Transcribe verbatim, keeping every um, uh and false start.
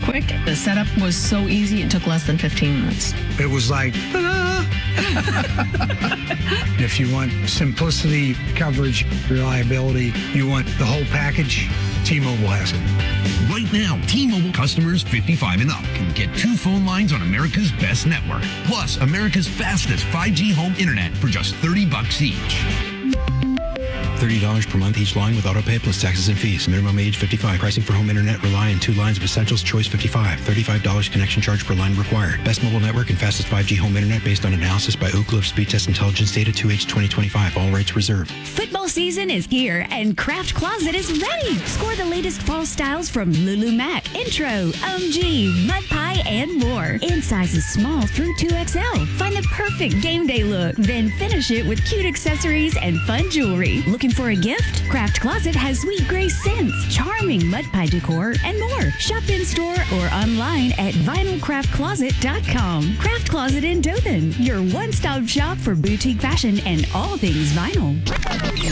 quick. The setup was so easy, it took less than fifteen minutes. It was like, ah. If you want simplicity, coverage, reliability, you want the whole package, T-Mobile has it. Right now, T-Mobile customers fifty-five and up can get two phone lines on America's best network, plus America's fastest five G home internet for just thirty bucks each. thirty dollars per month each line with autopay plus taxes and fees. Minimum age fifty-five. Pricing for home internet rely on two lines of Essentials Choice fifty-five. thirty-five dollars connection charge per line required. Best mobile network and fastest five G home internet based on analysis by Ookla of Speed Test Intelligence Data two H twenty twenty-five. All rates reserved. Football season is here and Craft Closet is ready. Score the latest fall styles from Lulu Mac, Intro, O M G, Mud Pie, and more. In sizes small through two X L. Find the perfect game day look, then finish it with cute accessories and fun jewelry. Looking for a gift? Craft Closet has sweet gray scents, charming mud pie decor, and more. Shop in store or online at vinyl craft closet dot com. Craft Closet in Dothan, your one-stop shop for boutique fashion and all things vinyl.